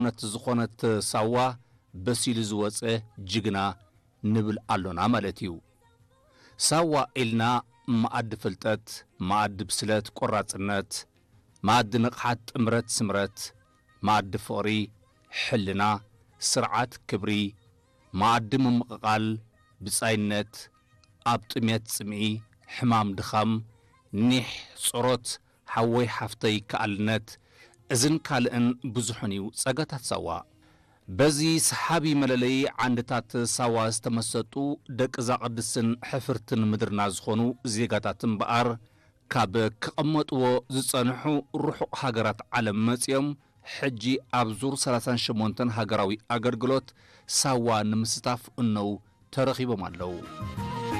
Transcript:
ዝኾነት ሳዋ በሲሉ ዝወፀ ጅግና ንብል ኣሎና ማለት እዩ ሳዋ ኢልና ማዕድ ፍልጠት ማዕድ ብስለት ቆራጽነት ማዕድ ንቕሓት ጥምረት ስምረት ማዕድ ፍቕሪ ሕልና ስርዓት ክብሪ ማዕድ ምምቕቓል ብጻይነት ኣብ ጥሜት ጽምኢ ሕማም ድኻም ኒሕ ጾሮት ሓወይ ሓፍተይ ከኣልነት እዝን ካልእን ብዙሑን እዩ ጸጋታት ሳዋ በዚ ሰሓቢ መለለይ ዓንድታት ሳዋ ዝተመሰጡ ደቂ ዛቕድስን ሕፍርትን ምድርና ዝኾኑ ዜጋታትን በኣር ካብ ክቐመጥዎ ዝጸንሑ ርሑቕ ሃገራት ዓለም መጺኦም ሕጂ ኣብ ዙር 38 ሃገራዊ ኣገልግሎት ሳዋ ንምስታፍ እነው ተረኺቦም ኣለዉ